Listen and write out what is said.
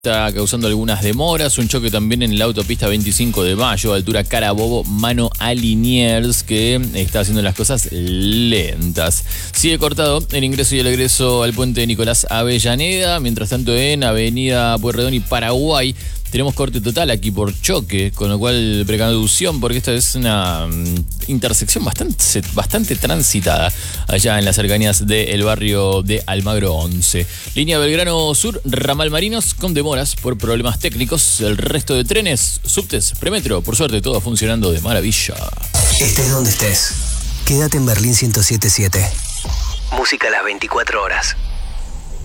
Está causando algunas demoras, un choque también en la autopista 25 de Mayo, altura Carabobo, mano a Liniers, que está haciendo las cosas lentas. Sigue cortado el ingreso y el egreso al puente de Nicolás Avellaneda, mientras tanto en Avenida Pueyrredón y Paraguay tenemos corte total aquí por choque, con lo cual precaución porque esta es una intersección bastante transitada allá en las cercanías del barrio de Almagro 11. Línea Belgrano Sur, ramal Marinos con demoras por problemas técnicos. El resto de trenes, subtes, premetro, por suerte todo funcionando de maravilla. Estés donde estés, quédate en Berlín 107.7. Música a las 24 horas.